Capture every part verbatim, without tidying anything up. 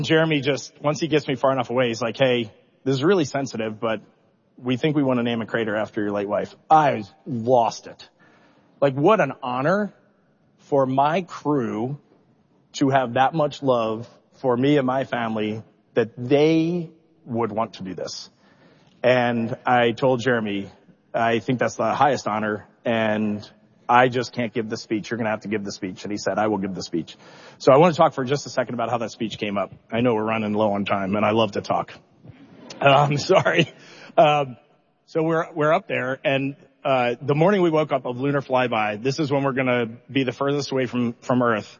Jeremy just, once he gets me far enough away, he's like, hey, this is really sensitive, but we think we want to name a crater after your late wife. I lost it. Like, what an honor for my crew to have that much love for me and my family that they would want to do this. And I told Jeremy, I think that's the highest honor, and I just can't give the speech. You're going to have to give the speech. And he said, I will give the speech. So I want to talk for just a second about how that speech came up. I know we're running low on time, and I love to talk. I'm sorry. Um, so we're we're up there, and uh the morning we woke up of lunar flyby, this is when we're going to be the furthest away from, from Earth.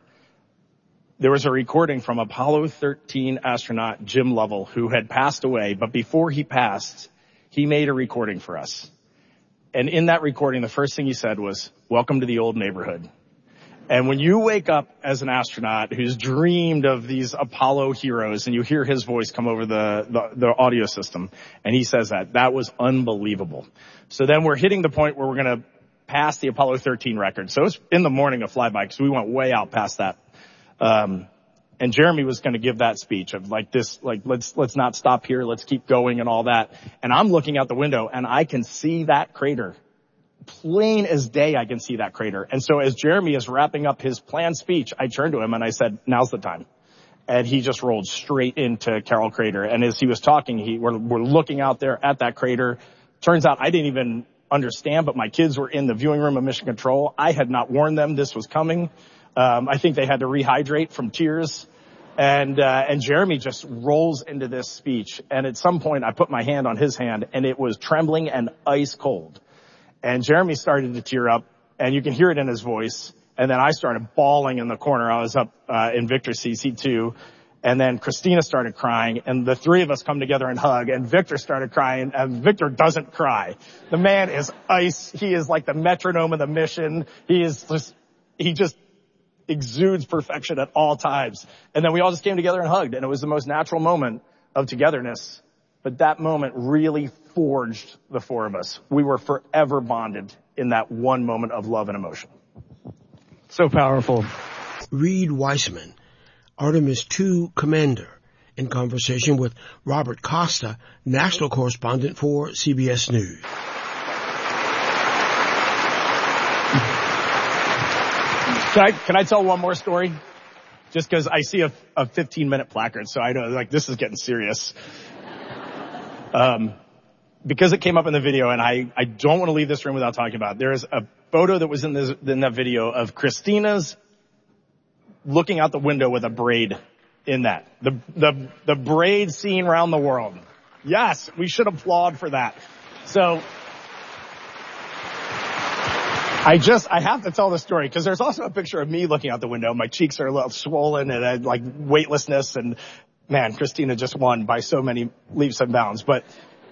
There was a recording from Apollo thirteen astronaut Jim Lovell, who had passed away, but before he passed, he made a recording for us. And in that recording, the first thing he said was, welcome to the old neighborhood. And when you wake up as an astronaut who's dreamed of these Apollo heroes and you hear his voice come over the, the, the audio system, and he says that, that was unbelievable. So then we're hitting the point where we're going to pass the Apollo thirteen record. So it's in the morning of flyby because we went way out past that. Um, and Jeremy was going to give that speech of like this, like, let's, let's not stop here. Let's keep going and all that. And I'm looking out the window and I can see that crater. Plain as day, I can see that crater. And so as Jeremy is wrapping up his planned speech, I turned to him and I said, now's the time. And he just rolled straight into Carroll Crater. And as he was talking, he, we're, we're looking out there at that crater. Turns out I didn't even understand, but my kids were in the viewing room of Mission Control. I had not warned them this was coming. Um, I think they had to rehydrate from tears. And, uh, and Jeremy just rolls into this speech. And at some point I put my hand on his hand and it was trembling and ice cold. And Jeremy started to tear up and you can hear it in his voice. And then I started bawling in the corner. I was up, uh, in Victor's seat, seat two. And then Christina started crying and the three of us come together and hug and Victor started crying and Victor doesn't cry. The man is ice. He is like the metronome of the mission. He is just, he just exudes perfection at all times. And then we all just came together and hugged and it was the most natural moment of togetherness. But that moment really forged the four of us. We were forever bonded in that one moment of love and emotion. So powerful. Reed Weissman, Artemis two commander, in conversation with Robert Costa, national correspondent for C B S News. Can I, can I tell one more story? Just because I see a, a fifteen minute placard, so I know, like, this is getting serious. Um, because it came up in the video, and I, I don't want to leave this room without talking about it. There is a photo that was in, this, in that video of Christina's looking out the window with a braid in that. The, the, the braid seen around the world. Yes, we should applaud for that. So, I just, I have to tell the story because there's also a picture of me looking out the window. My cheeks are a little swollen and I like weightlessness and man, Christina just won by so many leaps and bounds. But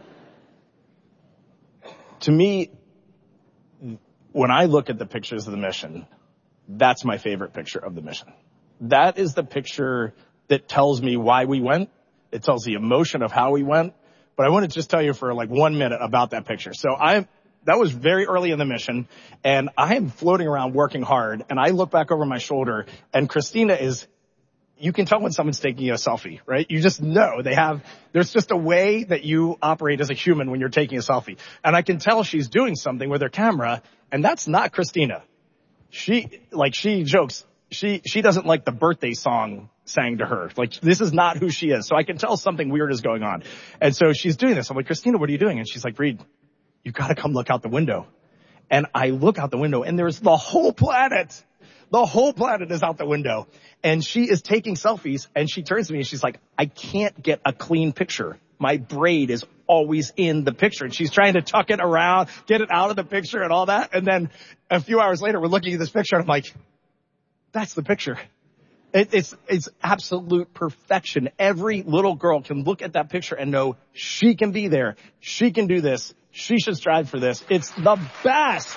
to me, when I look at the pictures of the mission, that's my favorite picture of the mission. That is the picture that tells me why we went. It tells the emotion of how we went. But I want to just tell you for like one minute about that picture. So I That was very early in the mission, and I am floating around working hard, and I look back over my shoulder, and Christina is, you can tell when someone's taking a selfie, right? You just know they have, there's just a way that you operate as a human when you're taking a selfie. And I can tell she's doing something with her camera, and that's not Christina. She, like, she jokes, she, she doesn't like the birthday song sang to her. Like, this is not who she is. So I can tell something weird is going on. And so she's doing this. I'm like, Christina, what are you doing? And she's like, Reed, you gotta come look out the window. And I look out the window and there's the whole planet. The whole planet is out the window. And she is taking selfies and she turns to me and she's like, I can't get a clean picture. My braid is always in the picture. And she's trying to tuck it around, get it out of the picture and all that. And then a few hours later, we're looking at this picture and I'm like, that's the picture. It, it's, it's absolute perfection. Every little girl can look at that picture and know she can be there. She can do this. She should strive for this. It's the best.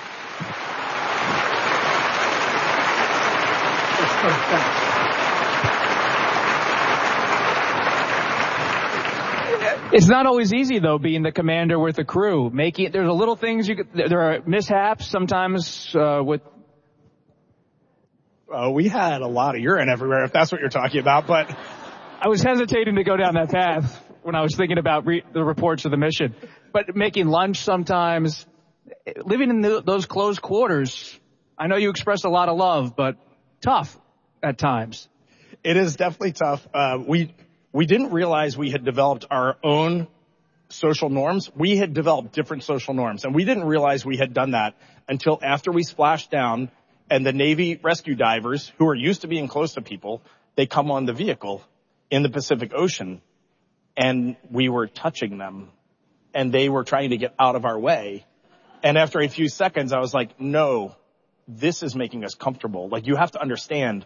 It's the best. It's not always easy, though, being the commander with the crew. Making there's a little things you could, there are mishaps sometimes uh, with. Uh, we had a lot of urine everywhere, if that's what you're talking about. But I was hesitating to go down that path when I was thinking about re- the reports of the mission. But making lunch sometimes, living in the, those close quarters, I know you express a lot of love, but tough at times. It is definitely tough. Uh, we we didn't realize we had developed our own social norms. We had developed different social norms, and we didn't realize we had done that until after we splashed down, and the Navy rescue divers, who are used to being close to people, they come on the vehicle in the Pacific Ocean, and we were touching them, and they were trying to get out of our way. And after a few seconds, I was like, no, this is making us comfortable. Like, you have to understand,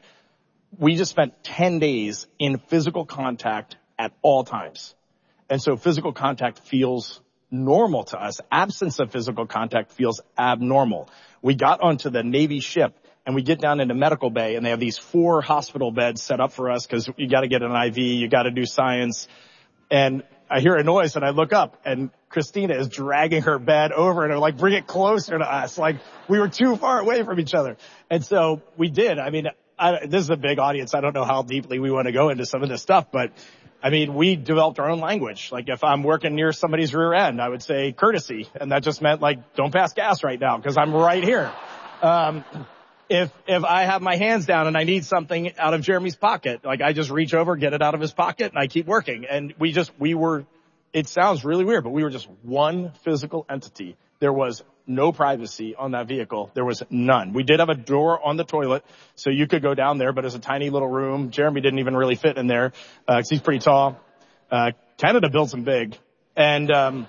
we just spent ten days in physical contact at all times. And so physical contact feels normal to us. Absence of physical contact feels abnormal. We got onto the Navy ship, and we get down into medical bay, and they have these four hospital beds set up for us because you got to get an I V, you got to do science. And I hear a noise, and I look up, and Christina is dragging her bed over, and they're like, bring it closer to us. Like, we were too far away from each other. And so we did. I mean, I, this is a big audience. I don't know how deeply we want to go into some of this stuff, but I mean, we developed our own language. Like, if I'm working near somebody's rear end, I would say courtesy. And that just meant, like, don't pass gas right now because I'm right here. Um, if, if I have my hands down and I need something out of Jeremy's pocket, like, I just reach over, get it out of his pocket, and I keep working. And we just, we were, it sounds really weird, but we were just one physical entity. There was no privacy on that vehicle. There was none. We did have a door on the toilet, so you could go down there, but it's a tiny little room. Jeremy didn't even really fit in there, uh, cause he's pretty tall. Uh, Canada builds him big. And, um,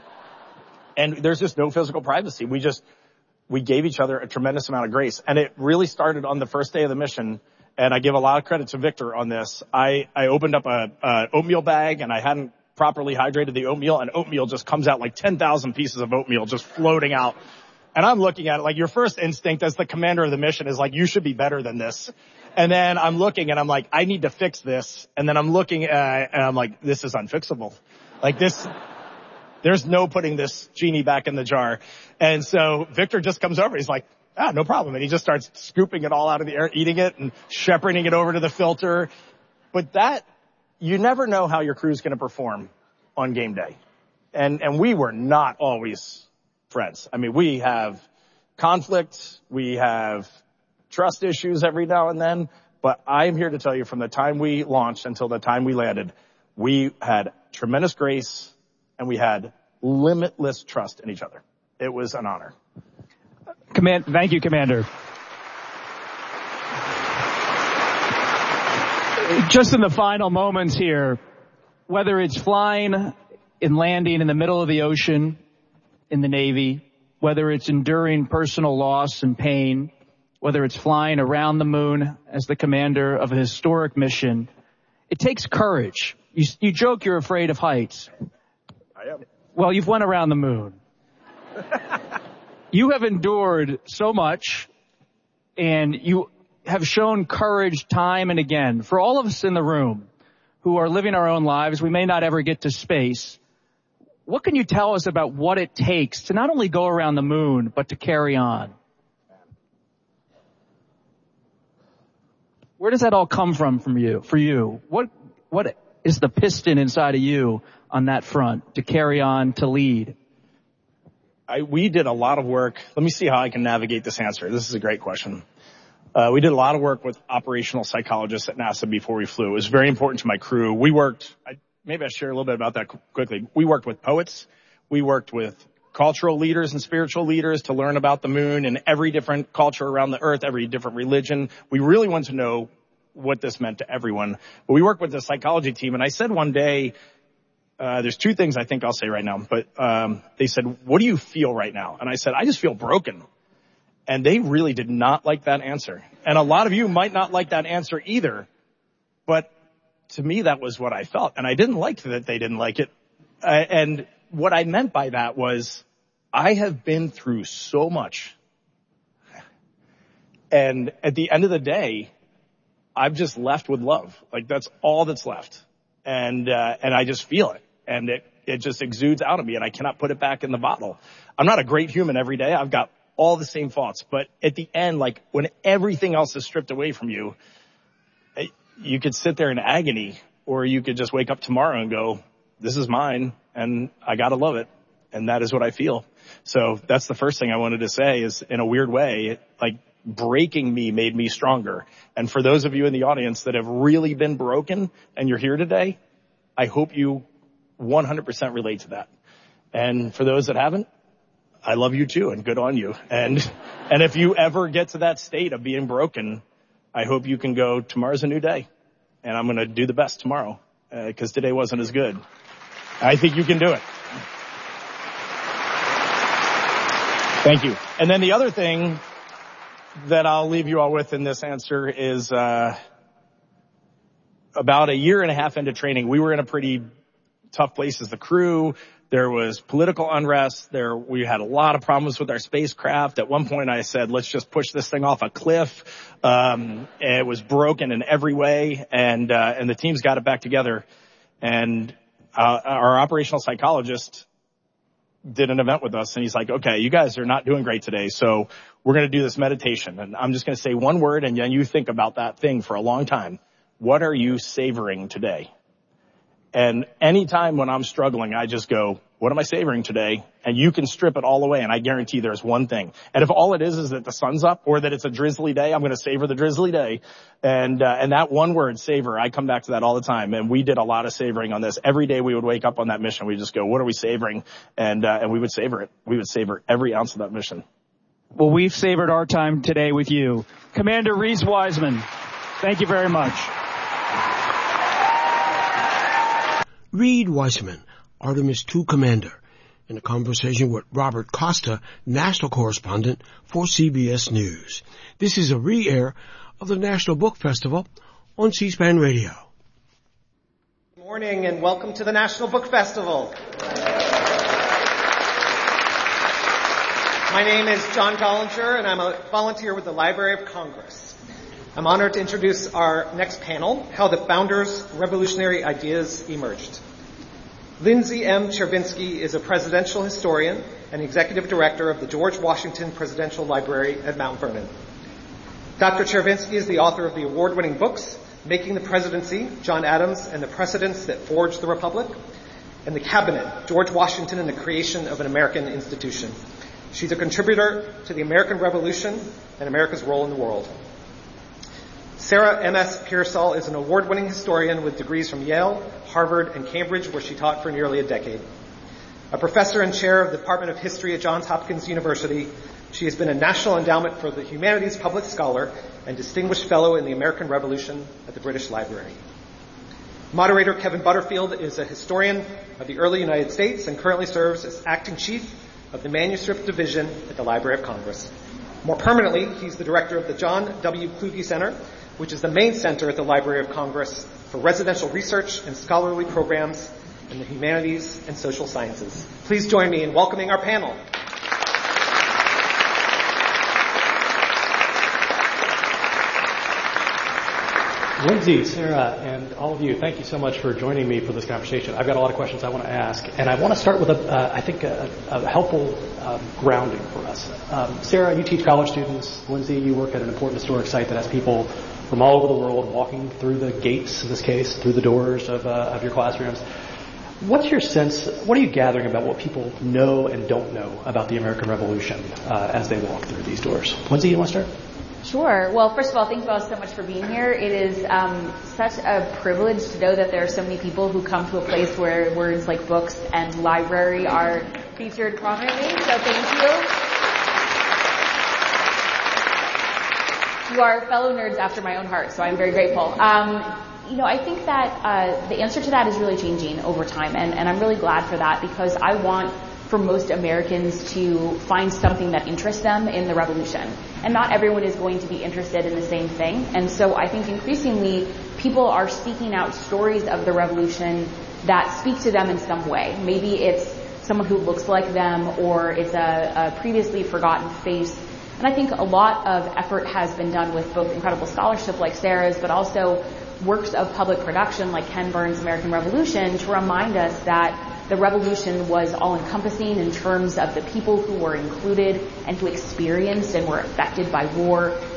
and there's just no physical privacy. We just, we gave each other a tremendous amount of grace. And it really started on the first day of the mission. And I give a lot of credit to Victor on this. I, I opened up a, a oatmeal bag, and I hadn't properly hydrated the oatmeal, and oatmeal just comes out like ten thousand pieces of oatmeal just floating out. And I'm looking at it like, your first instinct as the commander of the mission is like, you should be better than this. And then I'm looking and I'm like, I need to fix this. And then I'm looking uh, and I'm like, this is unfixable. Like, this, there's no putting this genie back in the jar. And so Victor just comes over. He's like, ah, no problem. And he just starts scooping it all out of the air, eating it and shepherding it over to the filter. But that, you never know how your crew's going to perform on game day. And, and we were not always friends. I mean, we have conflict, we have trust issues every now and then, but I am here to tell you, from the time we launched until the time we landed, we had tremendous grace and we had limitless trust in each other. It was an honor. Command, thank you, Commander. Just in the final moments here, whether it's flying and landing in the middle of the ocean in the Navy, whether it's enduring personal loss and pain, whether it's flying around the moon as the commander of a historic mission, it takes courage. You, you joke you're afraid of heights. I am. Well, you've went around the moon. You have endured so much, and you have shown courage time and again. For all of us in the room who are living our own lives, we may not ever get to space. What can you tell us about what it takes to not only go around the moon, but to carry on? Where does that all come from from you, for you? What, what is the piston inside of you on that front to carry on, to lead? I, we did a lot of work. Let me see how I can navigate this answer. This is a great question. Uh, we did a lot of work with operational psychologists at NASA before we flew. It was very important to my crew. We worked, I, maybe I share a little bit about that quickly. We worked with poets. We worked with cultural leaders and spiritual leaders to learn about the moon and every different culture around the earth, every different religion. We really wanted to know what this meant to everyone. But we worked with the psychology team, and I said one day, uh, there's two things I think I'll say right now, but um, they said, what do you feel right now? And I said, I just feel broken. And they really did not like that answer. And a lot of you might not like that answer either. But to me, that was what I felt. And I didn't like that they didn't like it. Uh, and what I meant by that was, I have been through so much. And at the end of the day, I'm just left with love. Like, that's all that's left. And, uh, and I just feel it. And it, it just exudes out of me, and I cannot put it back in the bottle. I'm not a great human every day. I've got all the same thoughts. But at the end, like, when everything else is stripped away from you, you could sit there in agony, or you could just wake up tomorrow and go, this is mine and I gotta love it. And that is what I feel. So that's the first thing I wanted to say is, in a weird way, like, breaking me made me stronger. And for those of you in the audience that have really been broken and you're here today, I hope you one hundred percent relate to that. And for those that haven't, I love you too, and good on you. And, and if you ever get to that state of being broken, I hope you can go, tomorrow's a new day and I'm going to do the best tomorrow, uh, cause today wasn't as good. I think you can do it. Thank you. And then the other thing that I'll leave you all with in this answer is, uh, about a year and a half into training, we were in a pretty tough place as the crew. There was political unrest. There, we had a lot of problems with our spacecraft. At one point I said, let's just push this thing off a cliff. Um, it was broken in every way, and, uh, and the teams got it back together. And, uh, our operational psychologist did an event with us, and he's like, okay, you guys are not doing great today, so we're going to do this meditation. And I'm just going to say one word, and then you think about that thing for a long time. What are you savoring today? And anytime when I'm struggling, I just go, what am I savoring today? And you can strip it all away, and I guarantee there's one thing. And if all it is is that the sun's up or that it's a drizzly day, I'm going to savor the drizzly day. And uh, and that one word, savor, I come back to that all the time. And we did a lot of savoring on this. Every day we would wake up on that mission. We just go, what are we savoring? And uh, and we would savor it. We would savor every ounce of that mission. Well, we've savored our time today with you. Commander Reese Wiseman, thank you very much. Reed Wiseman, Artemis two Commander, in a conversation with Robert Costa, National Correspondent for C B S News. This is a re-air of the National Book Festival on C-SPAN Radio. Good morning and welcome to the National Book Festival. My name is John Gollinger, and I'm a volunteer with the Library of Congress. I'm honored to introduce our next panel, How the Founders' Revolutionary Ideas Emerged. Lindsay M. Chervinsky is a presidential historian and executive director of the George Washington Presidential Library at Mount Vernon. Doctor Chervinsky is the author of the award-winning books, Making the Presidency, John Adams and the Precedents That Forged the Republic, and The Cabinet, George Washington and the Creation of an American Institution. She's a contributor to the American Revolution and America's role in the world. Sarah M S Pearsall is an award-winning historian with degrees from Yale, Harvard, and Cambridge, where she taught for nearly a decade. A professor and chair of the Department of History at Johns Hopkins University, she has been a National Endowment for the Humanities Public Scholar and Distinguished Fellow in the American Revolution at the British Library. Moderator Kevin Butterfield is a historian of the early United States and currently serves as acting chief of the Manuscript Division at the Library of Congress. More permanently, he's the director of the John W. Kluge Center, which is the main center at the Library of Congress for residential research and scholarly programs in the humanities and social sciences. Please join me in welcoming our panel. Lindsay, Sarah, and all of you, thank you so much for joining me for this conversation. I've got a lot of questions I want to ask, and I want to start with, a, uh, I think, a, a helpful um, grounding for us. Um, Sarah, you teach college students. Lindsay, you work at an important historic site that has people from all over the world walking through the gates, in this case, through the doors of, uh, of your classrooms. What's your sense, what are you gathering about what people know and don't know about the American Revolution uh, as they walk through these doors? Lindsay, you want to start? Sure. Well, first of all, thank you all so much for being here. It is um, such a privilege to know that there are so many people who come to a place where words like books and library are featured prominently, so thank you. You are fellow nerds after my own heart, so I'm very grateful. Um, you know, I think that uh, the answer to that is really changing over time, and, and I'm really glad for that because I want for most Americans to find something that interests them in the revolution. And not everyone is going to be interested in the same thing. And so I think increasingly people are seeking out stories of the revolution that speak to them in some way. Maybe it's someone who looks like them or it's a, a previously forgotten face. And I think a lot of effort has been done with both incredible scholarship like Sarah's, but also works of public production like Ken Burns' American Revolution to remind us that the revolution was all-encompassing in terms of the people who were included and who experienced and were affected by war,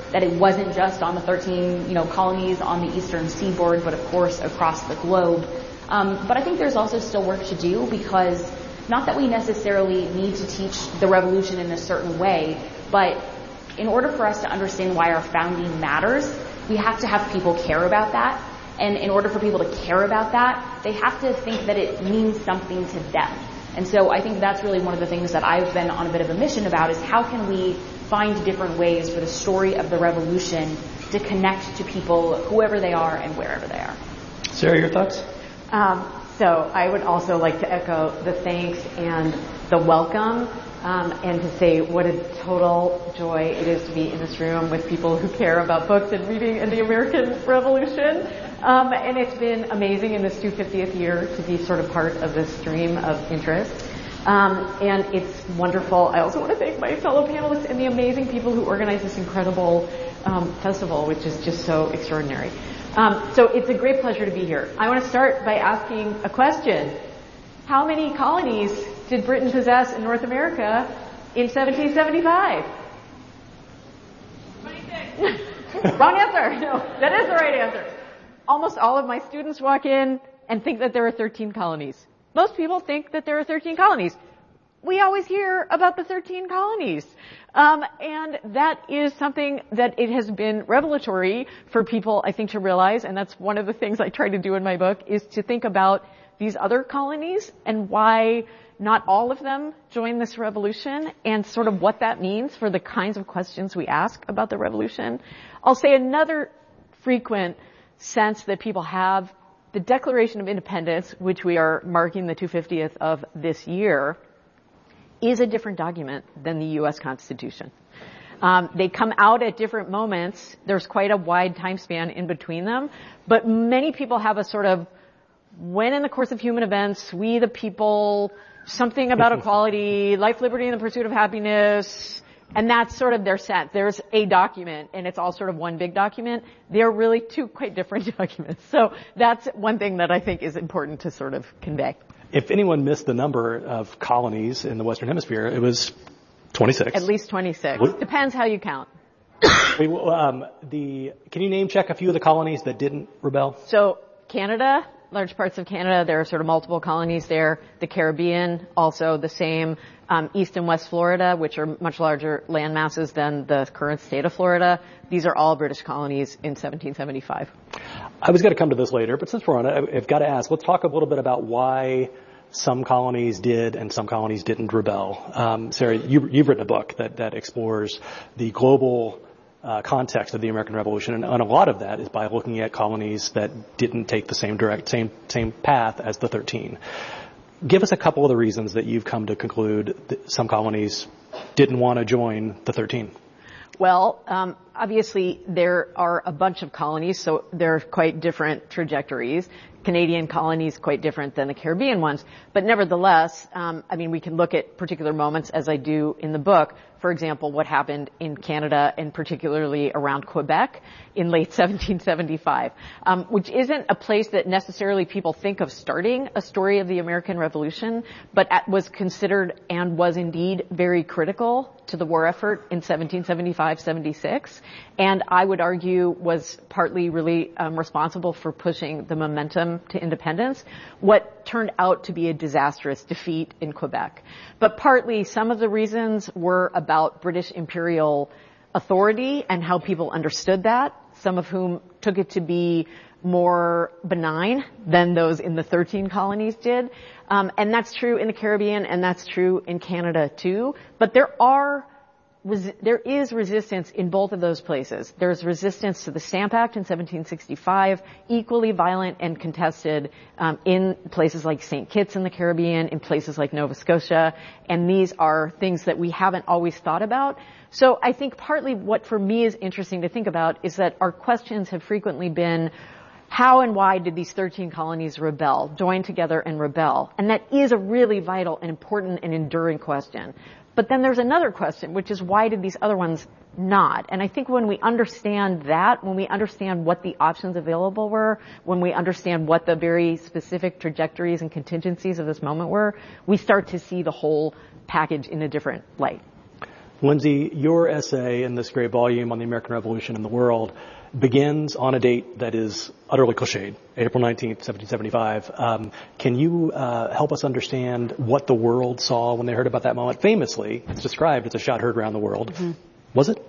that it wasn't just on the thirteen, you know, colonies on the eastern seaboard, but of course across the globe. Um, but I think there's also still work to do, because not that we necessarily need to teach the revolution in a certain way, but in order for us to understand why our founding matters, we have to have people care about that. And in order for people to care about that, they have to think that it means something to them. And so I think that's really one of the things that I've been on a bit of a mission about, is how can we find different ways for the story of the revolution to connect to people, whoever they are and wherever they are. Sarah, your thoughts? Um, so I would also like to echo the thanks and the welcome, um, and to say what a total joy it is to be in this room with people who care about books and reading and the American Revolution. Um, and it's been amazing in this two hundred fiftieth year to be sort of part of this stream of interest. Um, and it's wonderful. I also want to thank my fellow panelists and the amazing people who organize this incredible um, festival, which is just so extraordinary. Um, so it's a great pleasure to be here. I want to start by asking a question. How many colonies did Britain possess in North America in seventeen seventy-five? twenty-six. Wrong answer. No, that is the right answer. Almost all of my students walk in and think that there are thirteen colonies. Most people think that there are thirteen colonies. We always hear about the thirteen colonies. Um, and that is something that it has been revelatory for people, I think, to realize, and that's one of the things I try to do in my book, is to think about these other colonies and why not all of them joined this revolution, and sort of what that means for the kinds of questions we ask about the revolution. I'll say another frequent sense that people have, the Declaration of Independence, which we are marking the two hundred fiftieth of this year, is a different document than the U S Constitution. Um, they come out at different moments. There's quite a wide time span in between them, but many people have a sort of, when in the course of human events, we the people, something about equality, life, liberty, and the pursuit of happiness, and that's sort of their sense. There's a document, and it's all sort of one big document. They're really two quite different documents. So that's one thing that I think is important to sort of convey. If anyone missed the number of colonies in the Western Hemisphere, it was twenty-six. At least twenty-six. What? Depends how you count. Wait, um, the, can you name check a few of the colonies that didn't rebel? So Canada, large parts of Canada, there are sort of multiple colonies there. The Caribbean, also the same. Um, East and West Florida, which are much larger land masses than the current state of Florida. These are all British colonies in seventeen seventy-five. I was going to come to this later, but since we're on it, I've got to ask, let's talk a little bit about why some colonies did and some colonies didn't rebel. Um, Sarah, you, you've written a book that, that explores the global uh, context of the American Revolution, and, and a lot of that is by looking at colonies that didn't take the same direct, same, same path as the thirteen. Give us a couple of the reasons that you've come to conclude that some colonies didn't want to join the thirteen. Well, um, obviously there are a bunch of colonies, so they're quite different trajectories. Canadian colonies quite different than the Caribbean ones, but nevertheless, um, I mean, we can look at particular moments, as I do in the book. For example, what happened in Canada, and particularly around Quebec in late seventeen seventy-five, um, which isn't a place that necessarily people think of starting a story of the American Revolution, but at, was considered and was indeed very critical to the war effort in seventeen seventy-five seventy-six, and I would argue was partly really um, responsible for pushing the momentum to independence, what turned out to be a disastrous defeat in Quebec. But partly some of the reasons were about British imperial authority and how people understood that, some of whom took it to be more benign than those in the thirteen colonies did. Um, and that's true in the Caribbean, and that's true in Canada too. But there are there is resistance in both of those places. There's resistance to the Stamp Act in seventeen sixty-five, equally violent and contested um, in places like Saint Kitts in the Caribbean, in places like Nova Scotia, and these are things that we haven't always thought about. So I think partly what for me is interesting to think about is that our questions have frequently been, how and why did these thirteen colonies rebel, join together and rebel? And that is a really vital and important and enduring question. But then there's another question, which is why did these other ones not? And I think when we understand that, when we understand what the options available were, when we understand what the very specific trajectories and contingencies of this moment were, we start to see the whole package in a different light. Lindsay, your essay in this great volume on the American Revolution and the world begins on a date that is utterly cliched, April nineteenth, seventeen seventy-five. Um, can you uh, help us understand what the world saw when they heard about that moment? Famously, it's described as a shot heard around the world. Mm-hmm. Was it?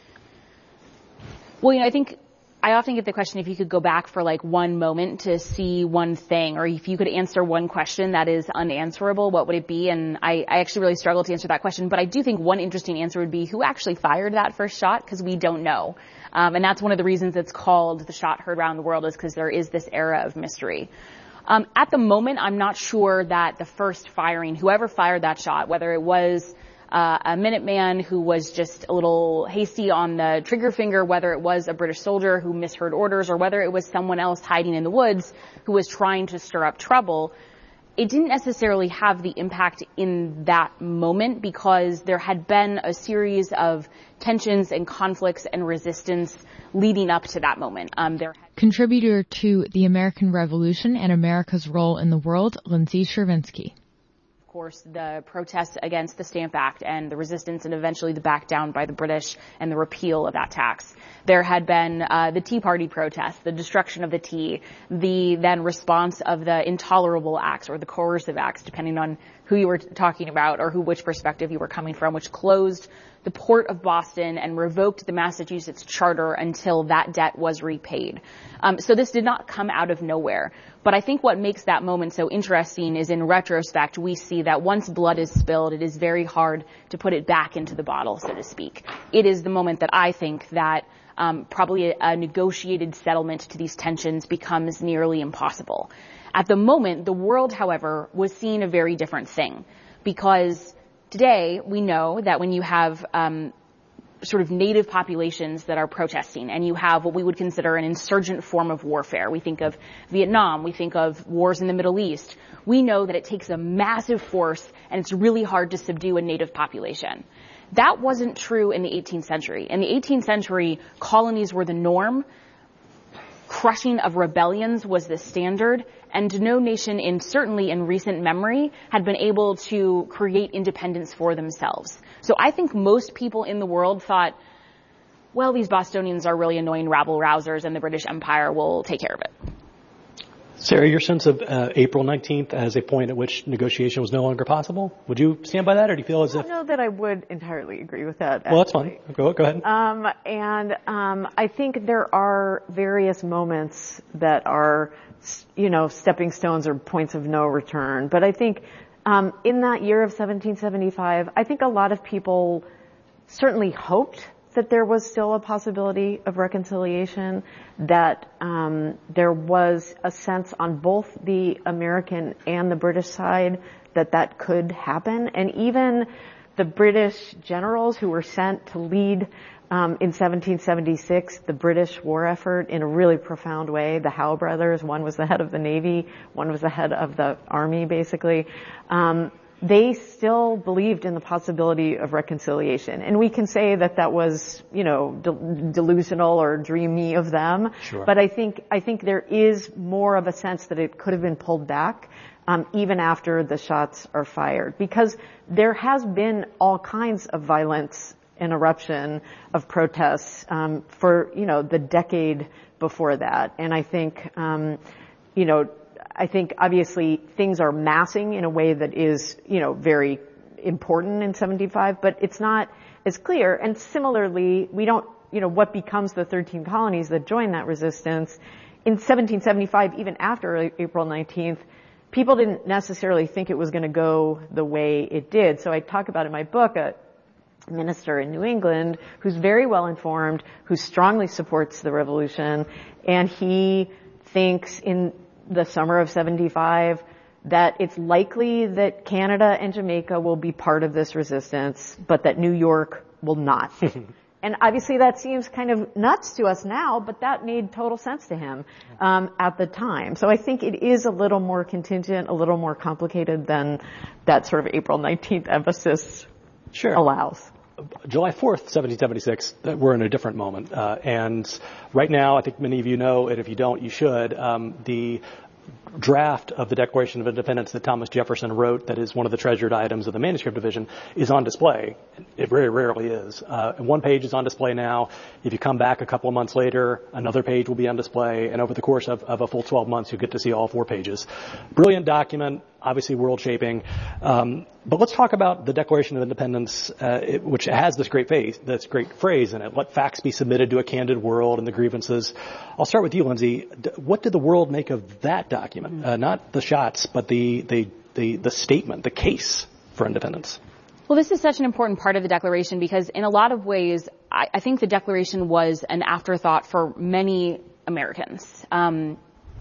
Well, you know, I think I often get the question if you could go back for like one moment to see one thing, or if you could answer one question that is unanswerable, what would it be? And I, I actually really struggle to answer that question, but I do think one interesting answer would be who actually fired that first shot, because we don't know. Um, and that's one of the reasons it's called the shot heard around the world, is because there is this era of mystery. Um, at the moment, I'm not sure that the first firing, whoever fired that shot, whether it was Uh, a Minuteman who was just a little hasty on the trigger finger, whether it was a British soldier who misheard orders, or whether it was someone else hiding in the woods who was trying to stir up trouble, it didn't necessarily have the impact in that moment because there had been a series of tensions and conflicts and resistance leading up to that moment. Um, there had- Contributor to the American Revolution and America's Role in the World, Lindsay Chervinsky. Of course, the protests against the Stamp Act and the resistance and eventually the back down by the British and the repeal of that tax. There had been uh, the Tea Party protests, the destruction of the tea, the then response of the intolerable acts or the coercive acts, depending on who you were talking about or who which perspective you were coming from, which closed the port of Boston and revoked the Massachusetts charter until that debt was repaid. Um, so this did not come out of nowhere. But I think what makes that moment so interesting is, in retrospect, we see that once blood is spilled, it is very hard to put it back into the bottle, so to speak. It is the moment that I think that um, probably a, a negotiated settlement to these tensions becomes nearly impossible. At the moment, the world, however, was seeing a very different thing, because today we know that when you have um, sort of native populations that are protesting, and you have what we would consider an insurgent form of warfare. We think of Vietnam, we think of wars in the Middle East. We know that it takes a massive force and it's really hard to subdue a native population. That wasn't true in the eighteenth century. In the eighteenth century, colonies were the norm. Crushing of rebellions was the standard, and no nation in certainly in recent memory had been able to create independence for themselves. So I think most people in the world thought, well, these Bostonians are really annoying rabble-rousers and the British Empire will take care of it. Sarah, your sense of uh, April nineteenth as a point at which negotiation was no longer possible, would you stand by that, or do you feel as if... I don't know that I would entirely agree with that. Well, that's fine. Go, go ahead. Um, and um, I think there are various moments that are, you know, stepping stones or points of no return. But I think um, in that year of seventeen seventy-five, I think a lot of people certainly hoped that there was still a possibility of reconciliation, that um, there was a sense on both the American and the British side that that could happen. And even the British generals who were sent to lead um, in seventeen seventy-six the British war effort in a really profound way, the Howe brothers, one was the head of the Navy, one was the head of the Army, basically, um, they still believed in the possibility of reconciliation. And we can say that that was, you know, de- delusional or dreamy of them. Sure. But I think, I think there is more of a sense that it could have been pulled back, um, even after the shots are fired. Because there has been all kinds of violence and eruption of protests, um, for, you know, the decade before that. And I think, um, you know, I think obviously things are massing in a way that is, you know, very important in seventy-five, but it's not as clear. And similarly, we don't, you know, what becomes the thirteen colonies that join that resistance. In seventeen seventy-five, even after April nineteenth, people didn't necessarily think it was going to go the way it did. So I talk about in my book a minister in New England who's very well informed, who strongly supports the revolution, and he thinks in the summer of seventy-five that it's likely that Canada and Jamaica will be part of this resistance, but that New York will not. And obviously that seems kind of nuts to us now, but that made total sense to him um, at the time. So I think it is a little more contingent, a little more complicated than that sort of April nineteenth emphasis sure. allows. July fourth, seventeen seventy-six, we're in a different moment. Uh, and right now, I think many of you know, and if you don't, you should, um, the draft of the Declaration of Independence that Thomas Jefferson wrote, that is one of the treasured items of the manuscript division, is on display. It very rarely is. Uh, and one page is on display now. If you come back a couple of months later, another page will be on display. And over the course of, of a full twelve months, you'll get to see all four pages. Brilliant document, obviously world-shaping. Um, but let's talk about the Declaration of Independence, uh, it, which has this great phrase, this great phrase in it. Let facts be submitted to a candid world and the grievances. I'll start with you, Lindsay. D- what did the world make of that document? Uh, not the shots, but the, the, the, the statement, the case for independence. Well, this is such an important part of the Declaration because in a lot of ways, I, I think the Declaration was an afterthought for many Americans. Um,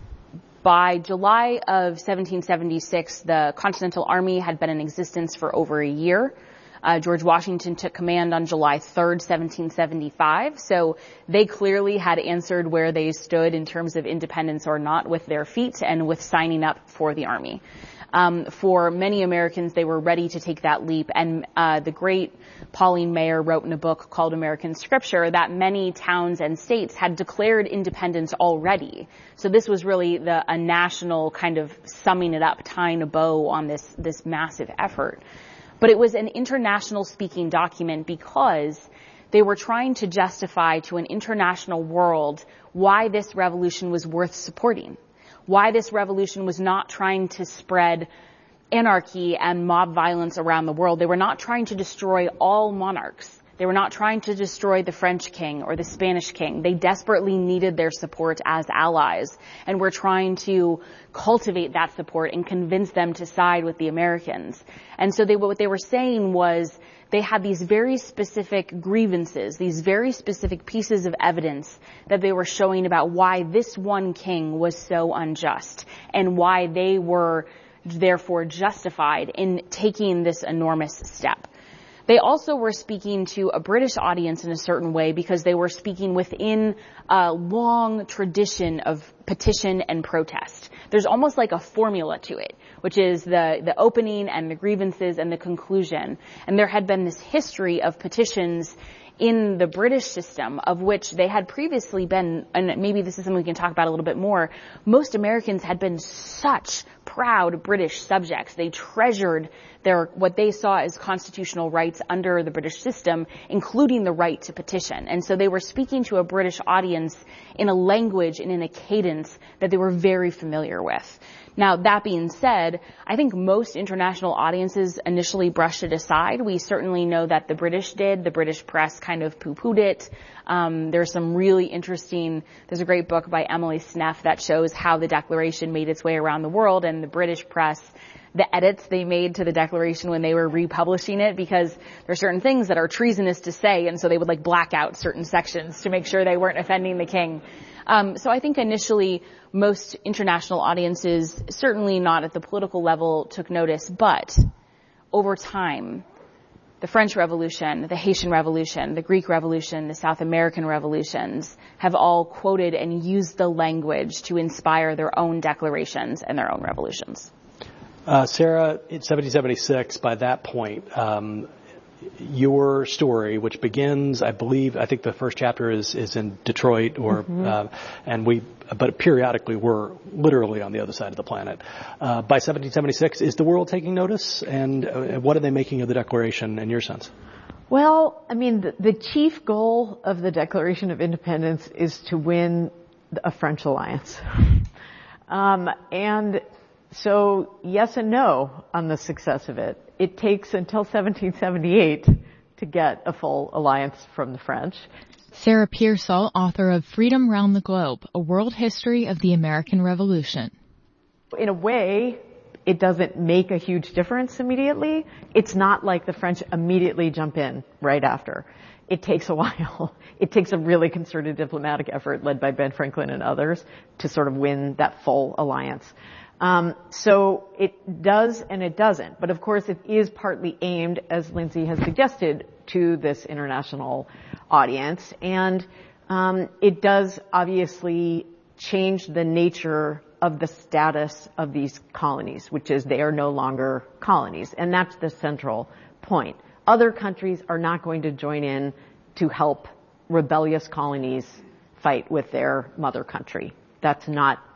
By July of seventeen seventy-six, the Continental Army had been in existence for over a year. Uh, George Washington took command on July third, seventeen seventy-five. So they clearly had answered where they stood in terms of independence or not with their feet and with signing up for the Army. Um, for many Americans, they were ready to take that leap. And uh, the great Pauline Maier wrote in a book called American Scripture that many towns and states had declared independence already. So this was really the, a national kind of summing it up, tying a bow on this, this massive effort. But it was an international speaking document because they were trying to justify to an international world why this revolution was worth supporting. Why this revolution was not trying to spread anarchy and mob violence around the world. They were not trying to destroy all monarchs. They were not trying to destroy the French king or the Spanish king. They desperately needed their support as allies and were trying to cultivate that support and convince them to side with the Americans. And so they, what they were saying was they had these very specific grievances, these very specific pieces of evidence that they were showing about why this one king was so unjust and why they were therefore justified in taking this enormous step. They also were speaking to a British audience in a certain way because they were speaking within a long tradition of petition and protest. There's almost like a formula to it, which is the, the opening and the grievances and the conclusion. And there had been this history of petitions in the British system of which they had previously been, and maybe this is something we can talk about a little bit more, most Americans had been such proud British subjects. They treasured their, what they saw as constitutional rights under the British system, including the right to petition. And so they were speaking to a British audience in a language and in a cadence that they were very familiar with. Now, that being said, I think most international audiences initially brushed it aside. We certainly know that the British did. The British press kind of poo-pooed it. Um, there's some really interesting, there's a great book by Emily Sneff that shows how the Declaration made its way around the world, and the British press, the edits they made to the Declaration when they were republishing it, because there are certain things that are treasonous to say, and so they would like black out certain sections to make sure they weren't offending the king. Um, so I think initially most international audiences, certainly not at the political level, took notice, but over time, the French Revolution, the Haitian Revolution, the Greek Revolution, the South American revolutions have all quoted and used the language to inspire their own declarations and their own revolutions. Uh, Sarah, in seventeen seventy-six, by that point, um, your story, which begins, I believe, I think the first chapter is, is in Detroit, or mm-hmm. uh, and we, but periodically we're literally on the other side of the planet. Uh, by seventeen seventy-six, is the world taking notice, and uh, what are they making of the Declaration in your sense? Well, I mean, the, the chief goal of the Declaration of Independence is to win a French alliance, um, and so yes and no on the success of it. It takes until seventeen seventy-eight to get a full alliance from the French. Sarah Pearsall, author of Freedom Round the Globe, A World History of the American Revolution. In a way, it doesn't make a huge difference immediately. It's not like the French immediately jump in right after. It takes a while. It takes a really concerted diplomatic effort led by Ben Franklin and others to sort of win that full alliance. Um, so it does and it doesn't. But of course it is partly aimed, as Lindsay has suggested, to this international audience. And um, it does obviously change the nature of the status of these colonies, which is they are no longer colonies. And that's the central point. Other countries are not going to join in to help rebellious colonies fight with their mother country. That's not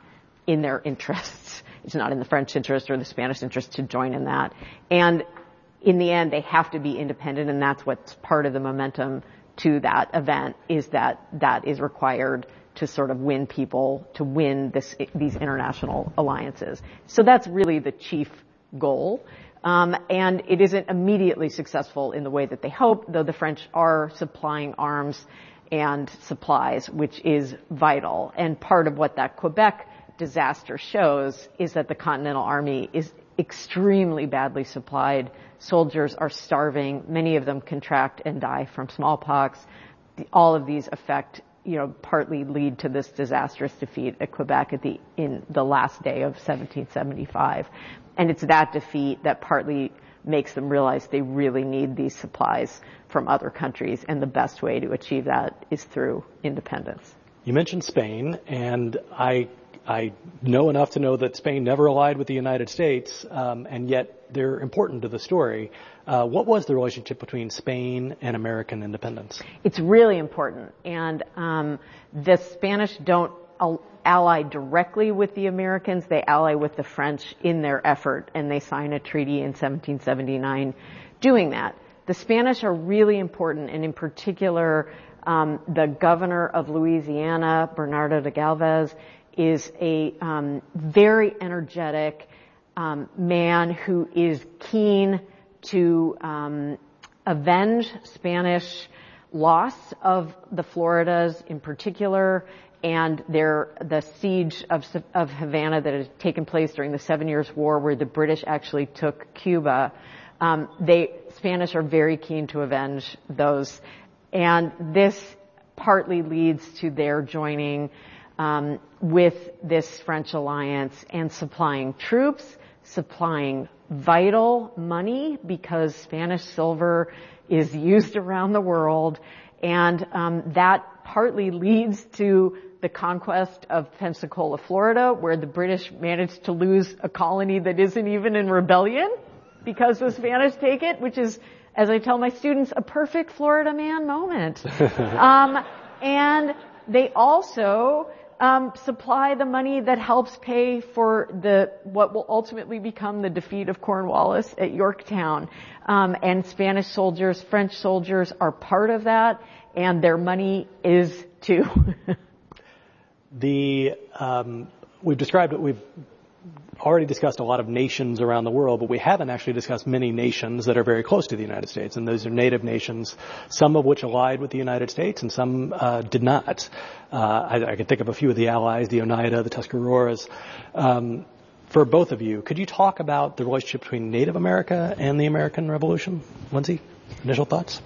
in their interests. It's not in the French interest or the Spanish interest to join in that. And in the end, they have to be independent, and that's what's part of the momentum to that event, is that that is required to sort of win people, to win this, these international alliances. So that's really the chief goal. Um, and it isn't immediately successful in the way that they hope, though the French are supplying arms and supplies, which is vital. And part of what that Quebec disaster shows is that the Continental Army is extremely badly supplied. Soldiers are starving. Many of them contract and die from smallpox. All of these affect, you know, partly lead to this disastrous defeat at Quebec at the, in the last day of seventeen seventy-five. And it's that defeat that partly makes them realize they really need these supplies from other countries, and the best way to achieve that is through independence. You mentioned Spain, and I I know enough to know that Spain never allied with the United States, um, and yet they're important to the story. Uh, what was the relationship between Spain and American independence? It's really important, and um, the Spanish don't ally directly with the Americans. They ally with the French in their effort, and they sign a treaty in seventeen seventy-nine doing that. The Spanish are really important, and in particular, um, the governor of Louisiana, Bernardo de Galvez, is a um, very energetic um, man who is keen to um, avenge Spanish loss of the Floridas in particular, and their, the siege of, of Havana that had taken place during the Seven Years' War, where the British actually took Cuba. Um, they, Spanish are very keen to avenge those, and this partly leads to their joining um, with this French alliance and supplying troops, supplying vital money, because Spanish silver is used around the world, and um, that partly leads to the conquest of Pensacola, Florida, where the British managed to lose a colony that isn't even in rebellion because the Spanish take it, which is, as I tell my students, a perfect Florida man moment. um, and they also um, supply the money that helps pay for the what will ultimately become the defeat of Cornwallis at Yorktown. Um, and Spanish soldiers, French soldiers are part of that, and their money is too. The um, we've described it. We've already discussed a lot of nations around the world, but we haven't actually discussed many nations that are very close to the United States, and those are native nations, some of which allied with the United States and some uh, did not. Uh, I, I can think of a few of the allies, the Oneida, the Tuscaroras. Um, for both of you, could you talk about the relationship between Native America and the American Revolution? Lindsay, initial thoughts?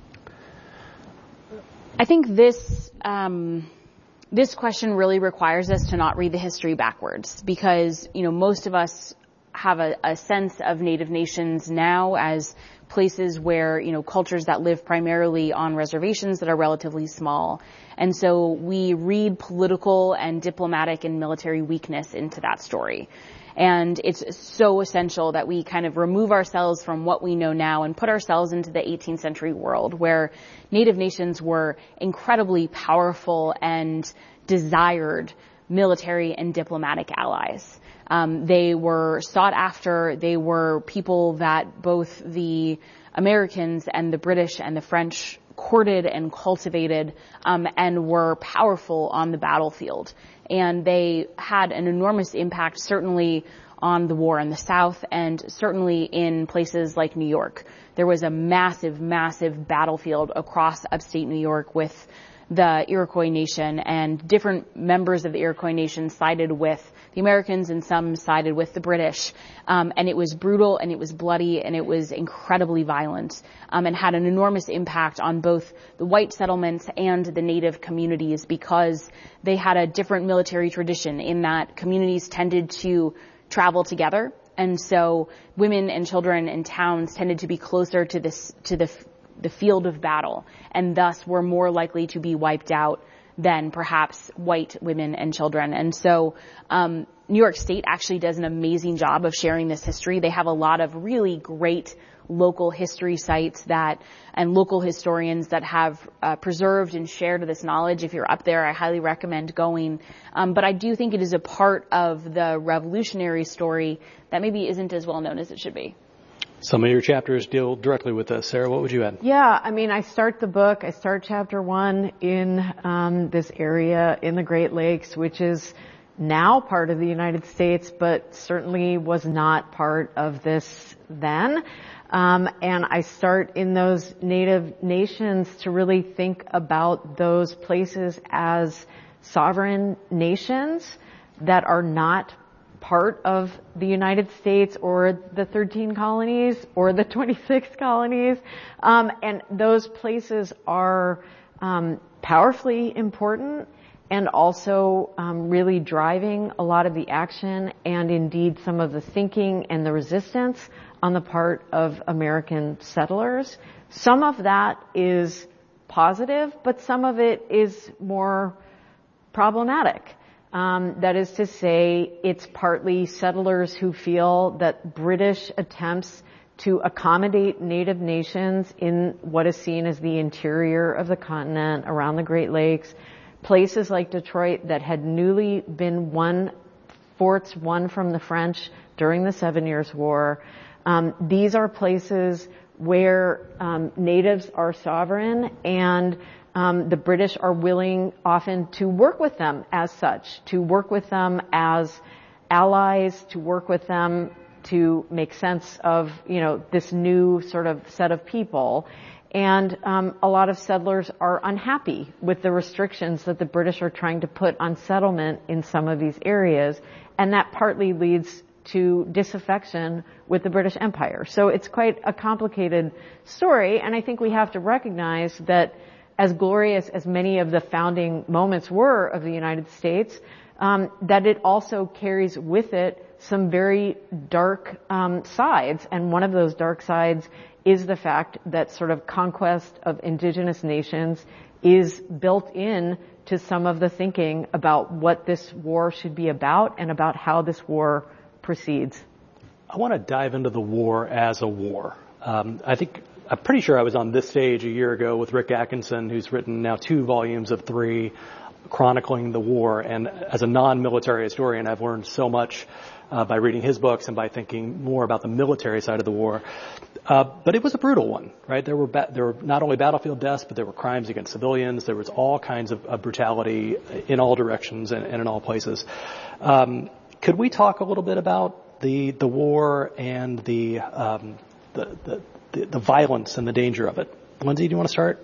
I think this um, this question really requires us to not read the history backwards, because, you know, most of us have a, a sense of Native nations now as places where, you know, cultures that live primarily on reservations that are relatively small. And so we read political and diplomatic and military weakness into that story. And it's so essential that we kind of remove ourselves from what we know now and put ourselves into the eighteenth century world, where Native nations were incredibly powerful and desired military and diplomatic allies. Um, they were sought after. They were people that both the Americans and the British and the French courted and cultivated, um, and were powerful on the battlefield. And they had an enormous impact, certainly on the war in the South, and certainly in places like New York. There was a massive, massive battlefield across upstate New York with the Iroquois Nation, and different members of the Iroquois Nation sided with the Americans and some sided with the British. Um, and it was brutal, and it was bloody, and it was incredibly violent, um, and had an enormous impact on both the white settlements and the Native communities, because they had a different military tradition in that communities tended to travel together. And so women and children in towns tended to be closer to this, to the the field of battle, and thus were more likely to be wiped out than perhaps white women and children. And so um, New York State actually does an amazing job of sharing this history. They have a lot of really great local history sites that and local historians that have uh, preserved and shared this knowledge. If you're up there, I highly recommend going. Um, but I do think it is a part of the revolutionary story that maybe isn't as well known as it should be. Some of your chapters deal directly with this. Sarah, what would you add? Yeah, I mean, I start the book, I start chapter one in um, this area in the Great Lakes, which is now part of the United States, but certainly was not part of this then. Um, and I start in those native nations to really think about those places as sovereign nations that are not part of the United States or the thirteen colonies or the twenty-six colonies. Um, and those places are um, powerfully important and also um, really driving a lot of the action and indeed some of the thinking and the resistance on the part of American settlers. Some of that is positive, but some of it is more problematic. Um, that is to say, it's partly settlers who feel that British attempts to accommodate native nations in what is seen as the interior of the continent around the Great Lakes, places like Detroit that had newly been won, forts won from the French during the Seven Years' War. Um, these are places where um, natives are sovereign, and um, the British are willing often to work with them as such, to work with them as allies, to work with them to make sense of, you know, this new sort of set of people. And um, a lot of settlers are unhappy with the restrictions that the British are trying to put on settlement in some of these areas, and that partly leads to disaffection with the British Empire. So it's quite a complicated story, and I think we have to recognize that as glorious as many of the founding moments were of the United States, um, that it also carries with it some very dark um, sides, and one of those dark sides is the fact that sort of conquest of indigenous nations is built in to some of the thinking about what this war should be about and about how this war proceeds. I want to dive into the war as a war. Um, I think, I'm pretty sure I was on this stage a year ago with Rick Atkinson, who's written now two volumes of three chronicling the war. And as a non-military historian, I've learned so much uh, by reading his books and by thinking more about the military side of the war. Uh, but it was a brutal one, right? There were ba- there were not only battlefield deaths, but there were crimes against civilians. There was all kinds of, of brutality in all directions and, and in all places. Um, Could we talk a little bit about the the war and the um, the, the the the violence and the danger of it? Lindsay, do you want to start?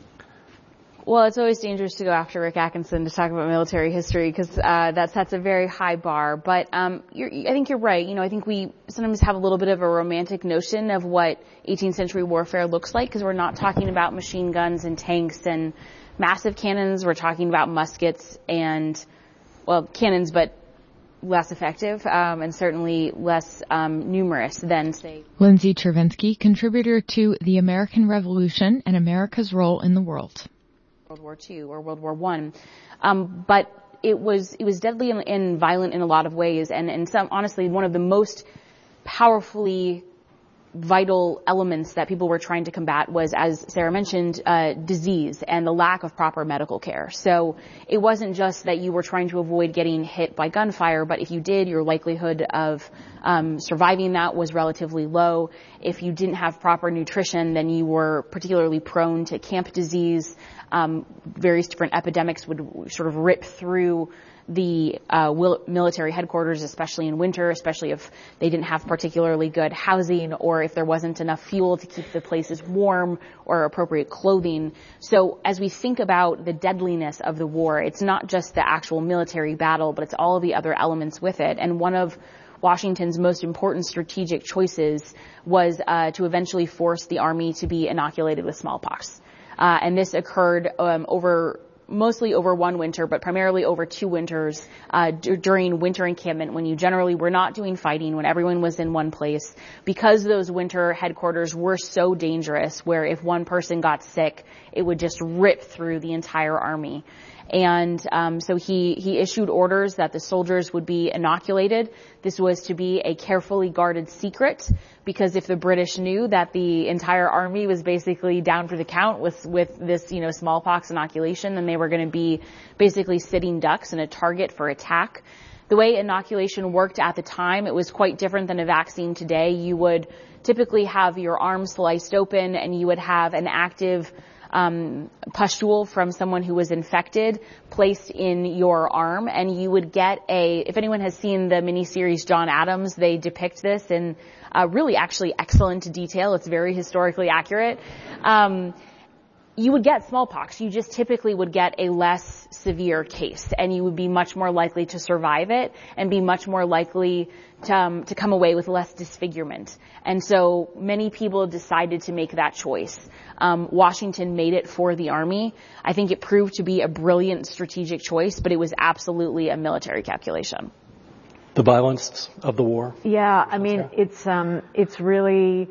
Well, it's always dangerous to go after Rick Atkinson to talk about military history because uh, that sets a very high bar. But um, you're, I think you're right. You know, I think we sometimes have a little bit of a romantic notion of what eighteenth century warfare looks like because we're not talking about machine guns and tanks and massive cannons. We're talking about muskets and, well, cannons, but less effective um, and certainly less um, numerous than, say... Lindsay Chervinsky, contributor to The American Revolution and America's Role in the World. World War Two or World War One. Um, but it was it was deadly and, and violent in a lot of ways. And, and some, honestly, one of the most powerfully vital elements that people were trying to combat was, as Sarah mentioned, uh, disease and the lack of proper medical care. So it wasn't just that you were trying to avoid getting hit by gunfire, but if you did, your likelihood of um, surviving that was relatively low. If you didn't have proper nutrition, then you were particularly prone to camp disease. Um, various different epidemics would sort of rip through the uh, will, military headquarters, especially in winter, especially if they didn't have particularly good housing or if there wasn't enough fuel to keep the places warm or appropriate clothing. So as we think about the deadliness of the war, it's not just the actual military battle, but it's all of the other elements with it. And one of Washington's most important strategic choices was uh, to eventually force the army to be inoculated with smallpox. Uh, and this occurred um, over mostly over one winter, but primarily over two winters uh, d- during winter encampment when you generally were not doing fighting, when everyone was in one place, because those winter headquarters were so dangerous where if one person got sick, it would just rip through the entire army. And um, so he, he issued orders that the soldiers would be inoculated. This was to be a carefully guarded secret, because if the British knew that the entire army was basically down for the count with, with this, you know, smallpox inoculation, then they were going to be basically sitting ducks and a target for attack. The way inoculation worked at the time, it was quite different than a vaccine today. You would typically have your arm sliced open and you would have an active Um, pustule from someone who was infected placed in your arm, and you would get a, if anyone has seen the miniseries John Adams, they depict this in uh, really actually excellent detail. It's very historically accurate. Um, you would get smallpox. You just typically would get a less severe case, and you would be much more likely to survive it and be much more likely to, um, to come away with less disfigurement. And so many people decided to make that choice. Um, Washington made it for the Army. I think it proved to be a brilliant strategic choice, but it was absolutely a military calculation. The violence of the war? Yeah, I mean, it's um, it's really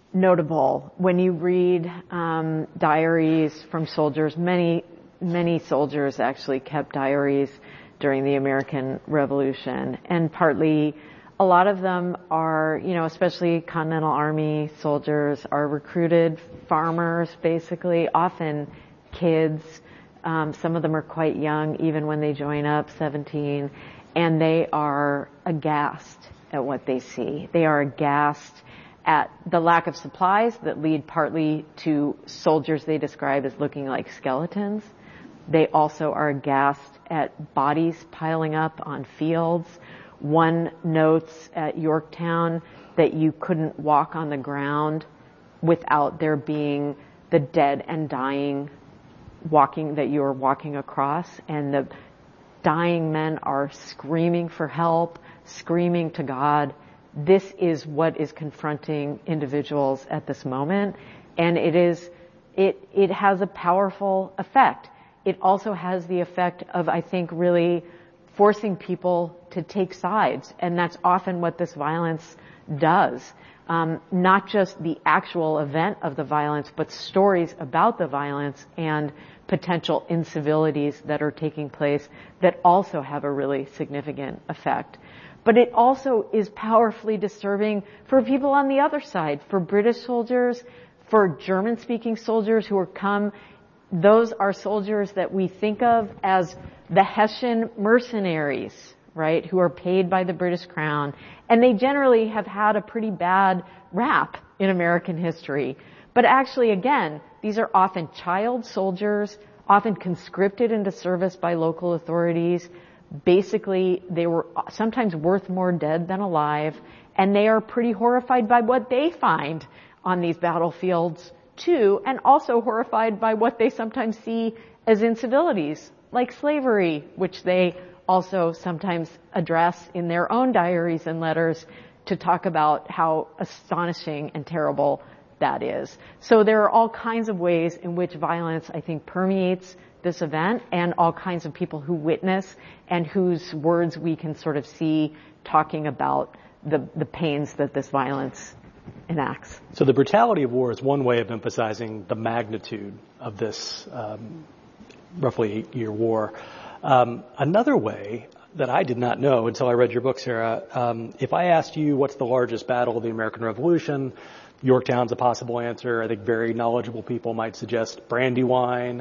notable when you read um, diaries from soldiers. Many, many soldiers actually kept diaries during the American Revolution, and partly a lot of them are, you know, especially Continental Army soldiers, are recruited farmers, basically, often kids. Um, some of them are quite young, even when they join up, seventeen, and they are aghast at what they see. They are aghast at the lack of supplies that lead partly to soldiers they describe as looking like skeletons. They also are aghast at bodies piling up on fields. One notes at Yorktown that you couldn't walk on the ground without there being the dead and dying walking that you are walking across, and the dying men are screaming for help, screaming to God. This is what is confronting individuals at this moment, and it is it it has a powerful effect. It also has the effect of, I think, really forcing people to take sides, and that's often what this violence does. Um, not just the actual event of the violence, but stories about the violence and potential incivilities that are taking place that also have a really significant effect. But it also is powerfully disturbing for people on the other side, for British soldiers, for German-speaking soldiers who are come. Those are soldiers that we think of as the Hessian mercenaries, right, who are paid by the British Crown. And they generally have had a pretty bad rap in American history. But actually, again, these are often child soldiers, often conscripted into service by local authorities. Basically, they were sometimes worth more dead than alive, and they are pretty horrified by what they find on these battlefields too, and also horrified by what they sometimes see as incivilities, like slavery, which they also sometimes address in their own diaries and letters to talk about how astonishing and terrible that is. So there are all kinds of ways in which violence, I think, permeates this event, and all kinds of people who witness and whose words we can sort of see talking about the, the pains that this violence enacts. So the brutality of war is one way of emphasizing the magnitude of this um, roughly eight-year war. Um, another way that I did not know until I read your book, Sarah, um, if I asked you what's the largest battle of the American Revolution, Yorktown's a possible answer. I think very knowledgeable people might suggest Brandywine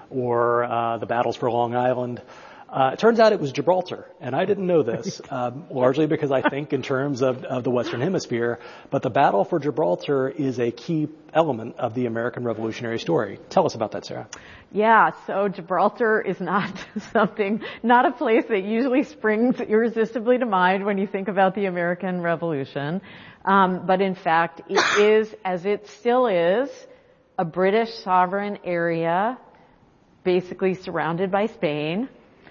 or uh, the battles for Long Island. Uh, it turns out it was Gibraltar, and I didn't know this, um, largely because I think in terms of, of the Western Hemisphere, but the battle for Gibraltar is a key element of the American Revolutionary story. Tell us about that, Sarah. Yeah, so Gibraltar is not something, not a place that usually springs irresistibly to mind when you think about the American Revolution. Um, but in fact, it is, as it still is, a British sovereign area, basically surrounded by Spain,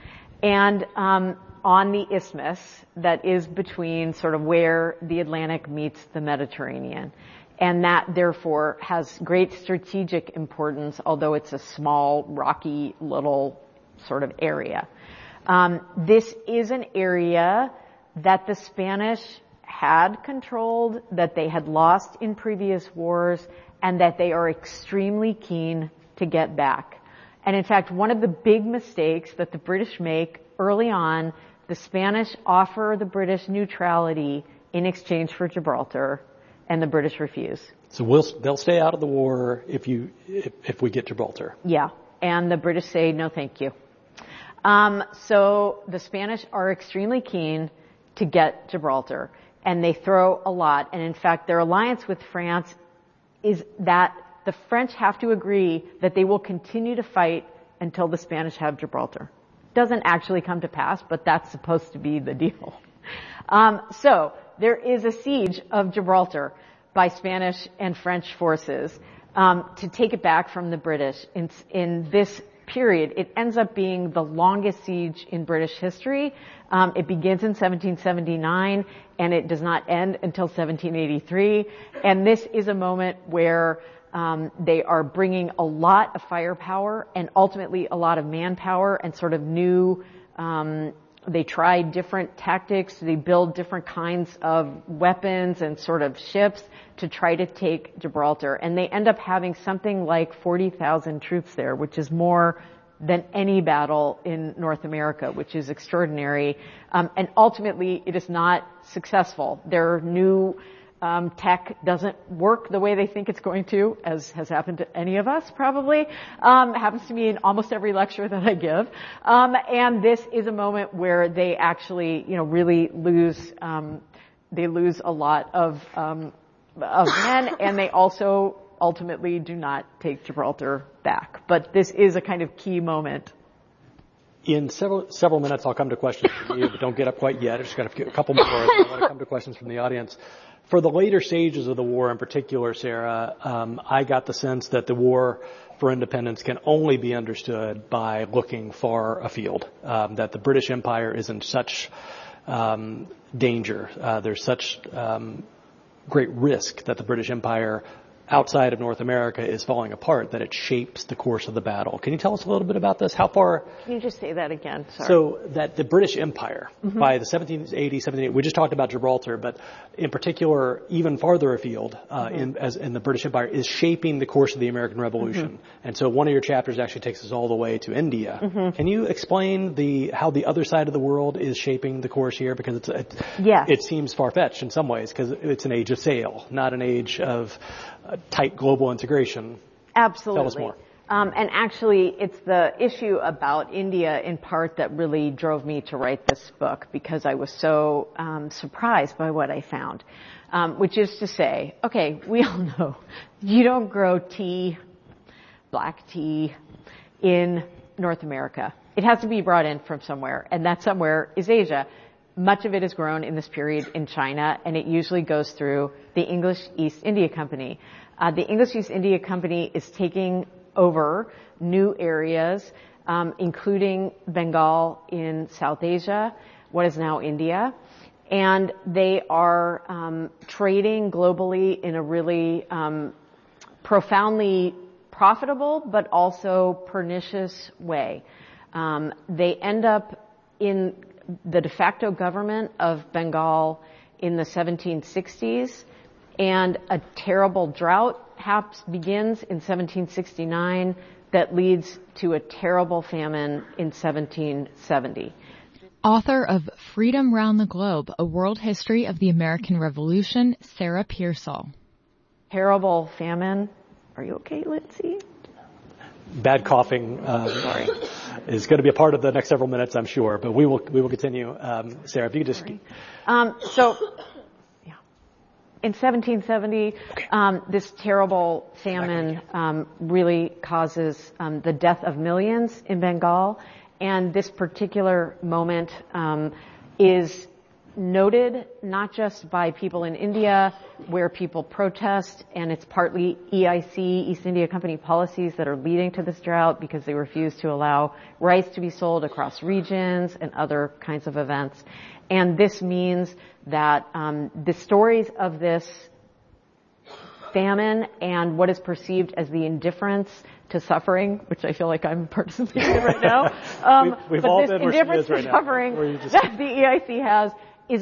and um, on the isthmus that is between sort of where the Atlantic meets the Mediterranean. And that, therefore, has great strategic importance, although it's a small, rocky, little sort of area. Um, this is an area that the Spanish had controlled, that they had lost in previous wars, and that they are extremely keen to get back. And in fact, one of the big mistakes that the British make early on, the Spanish offer the British neutrality in exchange for Gibraltar, and the British refuse. So we'll, they'll stay out of the war if you if, if we get Gibraltar. Yeah, and the British say no, thank you. Um, so the Spanish are extremely keen to get Gibraltar, and they throw a lot. And in fact, their alliance with France is that the French have to agree that they will continue to fight until the Spanish have Gibraltar. Doesn't actually come to pass, but that's supposed to be the deal. Um, so there is a siege of Gibraltar by Spanish and French forces um, to take it back from the British. In, in this period, it ends up being the longest siege in British history. Um, it begins in seventeen seventy-nine, and it does not end until seventeen eighty-three. And this is a moment where Um, they are bringing a lot of firepower and ultimately a lot of manpower and sort of new, um, they try different tactics. They build different kinds of weapons and sort of ships to try to take Gibraltar. And they end up having something like forty thousand troops there, which is more than any battle in North America, which is extraordinary. Um, and ultimately, it is not successful. Their new Um, tech doesn't work the way they think it's going to, as has happened to any of us probably. Um, happens to me in almost every lecture that I give. Um, and this is a moment where they actually, you know, really lose, um, they lose a lot of, um, of men, and they also ultimately do not take Gibraltar back. But this is a kind of key moment. In several several minutes, I'll come to questions from you, but don't get up quite yet. I just got a couple more. I want to come to questions from the audience. For the later stages of the war in particular, Sarah, um, I got the sense that the war for independence can only be understood by looking far afield, um, that the British Empire is in such um, danger. Uh, there's such um, great risk that the British Empire outside of North America is falling apart, that it shapes the course of the battle. Can you tell us a little bit about this? How far? Can you just say that again? Sorry. So that the British Empire, mm-hmm. by the seventeen eighty, seventeen eighty, we just talked about Gibraltar, but in particular, even farther afield, uh, mm-hmm. in, as in the British Empire, is shaping the course of the American Revolution. Mm-hmm. And so one of your chapters actually takes us all the way to India. Mm-hmm. Can you explain the how the other side of the world is shaping the course here? Because it's, it, yeah. it seems far-fetched in some ways, because it's an age of sail, not an age of uh, tight global integration. Absolutely. Tell us more. Um, and actually, it's the issue about India in part that really drove me to write this book, because I was so um, surprised by what I found, um, which is to say, okay, we all know you don't grow tea, black tea, in North America. It has to be brought in from somewhere, and that somewhere is Asia. Much of it is grown in this period in China, and it usually goes through the English East India Company. Uh, the English East India Company is taking over new areas, um, including Bengal in South Asia, what is now India, and they are um, trading globally in a really um, profoundly profitable but also pernicious way. Um, they end up in the de facto government of Bengal in the seventeen sixties, and a terrible drought haps, begins in seventeen sixty-nine that leads to a terrible famine in seventeen seventy. Author of Freedom Round the Globe, A World History of the American Revolution, Sarah Pearsall. Terrible famine. Are you okay, Lindsay? Bad coughing uh, Sorry. is going to be a part of the next several minutes, I'm sure, but we will we will continue. Um, Sarah, if you could just... Um, so... In seventeen seventy, okay. um, this terrible famine um, really causes um, the death of millions in Bengal, and this particular moment um, is noted not just by people in India, where people protest, and it's partly E I C, East India Company policies that are leading to this drought, because they refuse to allow rice to be sold across regions and other kinds of events. And this means that um, the stories of this famine and what is perceived as the indifference to suffering, which I feel like I'm participating in right now, um, we've, we've but all this been indifference right to suffering just... that the E I C has is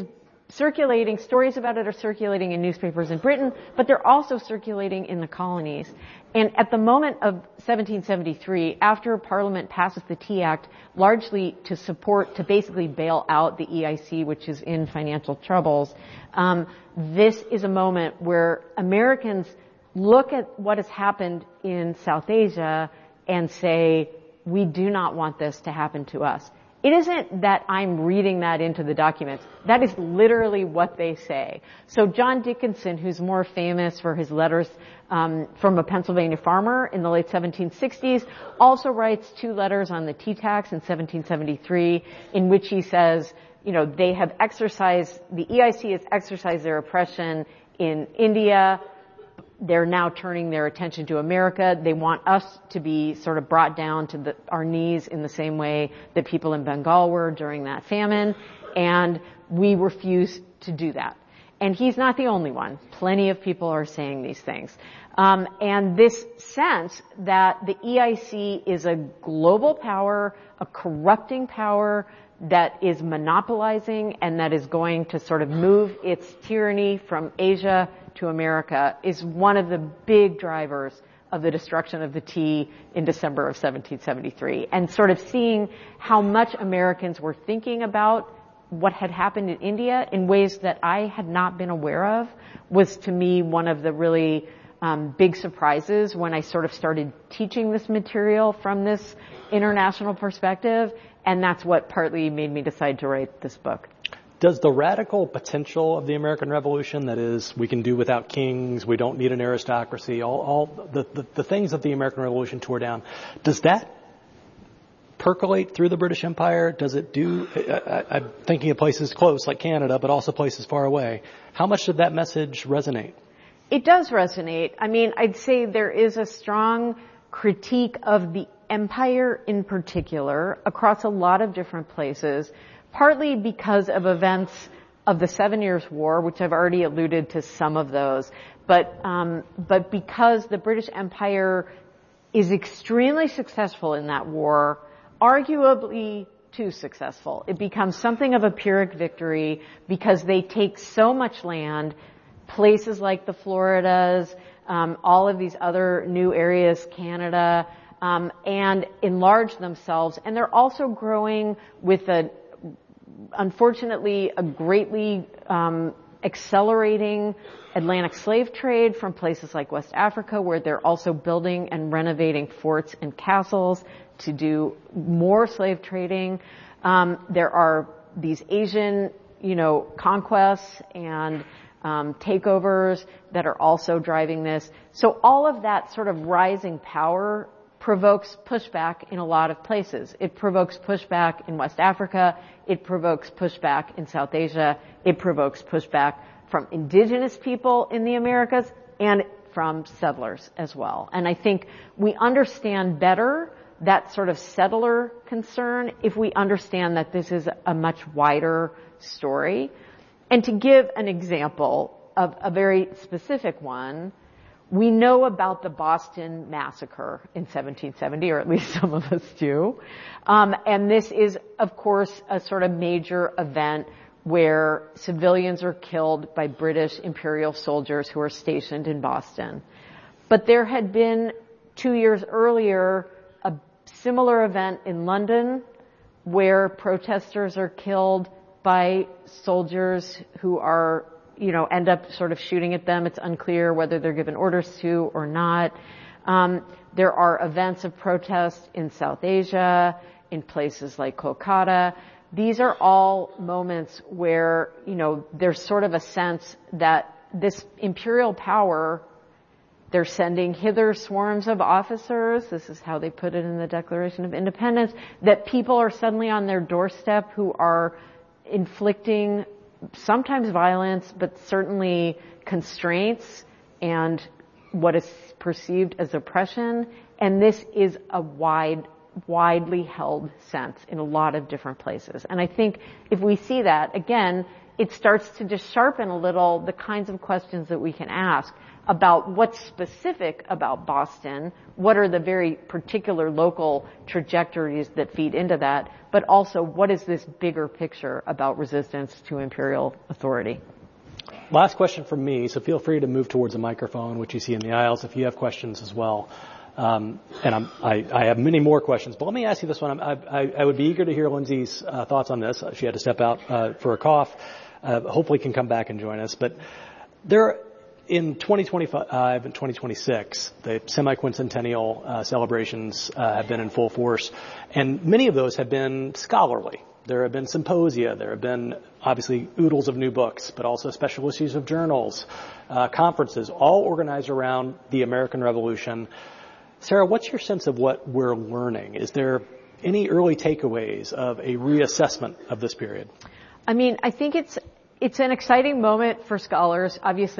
circulating, stories about it are circulating in newspapers in Britain, but they're also circulating in the colonies. And at the moment of seventeen seventy-three, after Parliament passes the Tea Act, largely to support, to basically bail out the E I C, which is in financial troubles, um, this is a moment where Americans look at what has happened in South Asia and say, we do not want this to happen to us. It isn't that I'm reading that into the documents. That is literally what they say. So John Dickinson, who's more famous for his letters um, from a Pennsylvania farmer in the late seventeen sixties, also writes two letters on the tea tax in seventeen seventy-three, in which he says, you know, they have exercised, the E I C has exercised their oppression in India. They're now turning their attention to America. They want us to be sort of brought down to the, our knees in the same way that people in Bengal were during that famine. And we refuse to do that. And he's not the only one. Plenty of people are saying these things. Um, and this sense that the E I C is a global power, a corrupting power that is monopolizing and that is going to sort of move its tyranny from Asia to America is one of the big drivers of the destruction of the tea in December of seventeen seventy-three. And sort of seeing how much Americans were thinking about what had happened in India in ways that I had not been aware of was to me one of the really um, big surprises when I sort of started teaching this material from this international perspective. And that's what partly made me decide to write this book. Does the radical potential of the American Revolution, that is, we can do without kings, we don't need an aristocracy, all, all the, the, the things that the American Revolution tore down, does that percolate through the British Empire? Does it do, I, I'm thinking of places close like Canada, but also places far away. How much did that message resonate? It does resonate. I mean, I'd say there is a strong critique of the empire in particular across a lot of different places, partly because of events of the Seven Years' War, which I've already alluded to some of those, but um, but because the British Empire is extremely successful in that war, arguably too successful. It becomes something of a Pyrrhic victory because they take so much land, places like the Floridas, um, all of these other new areas, Canada, um, and enlarge themselves. And they're also growing with a unfortunately, a greatly um, accelerating Atlantic slave trade from places like West Africa, where they're also building and renovating forts and castles to do more slave trading. Um, there are these Asian, you know, conquests and um, takeovers that are also driving this. So all of that sort of rising power provokes pushback in a lot of places. It provokes pushback in West Africa. It provokes pushback in South Asia. It provokes pushback from indigenous people in the Americas and from settlers as well. And I think we understand better that sort of settler concern if we understand that this is a much wider story. And to give an example of a very specific one, we know about the Boston Massacre in seventeen seventy, or at least some of us do. Um, and this is, of course, a sort of major event where civilians are killed by British imperial soldiers who are stationed in Boston. But there had been, two years earlier, a similar event in London where protesters are killed by soldiers who are you know, end up sort of shooting at them. It's unclear whether they're given orders to or not. Um, there are events of protest in South Asia, in places like Kolkata. These are all moments where, you know, there's sort of a sense that this imperial power, they're sending hither swarms of officers. This is how they put it in the Declaration of Independence, that people are suddenly on their doorstep who are inflicting sometimes violence, but certainly constraints and what is perceived as oppression. And this is a wide, widely held sense in a lot of different places. And I think if we see that, again, it starts to just sharpen a little the kinds of questions that we can ask about what's specific about Boston, what are the very particular local trajectories that feed into that, but also what is this bigger picture about resistance to imperial authority. Last question from me, so feel free to move towards the microphone, which you see in the aisles, if you have questions as well. Um, and I'm, I, I have many more questions, but let me ask you this one. I, I, I would be eager to hear Lindsay's uh, thoughts on this. She had to step out uh, for a cough. Uh, hopefully can come back and join us. But there, in twenty twenty-five and twenty twenty-six, the semi-quincentennial uh, celebrations uh, have been in full force, and many of those have been scholarly. There have been symposia. There have been, obviously, oodles of new books, but also special issues of journals, uh, conferences, all organized around the American Revolution. Sarah, what's your sense of what we're learning? Is there any early takeaways of a reassessment of this period? I mean, I think it's it's an exciting moment for scholars. Obviously,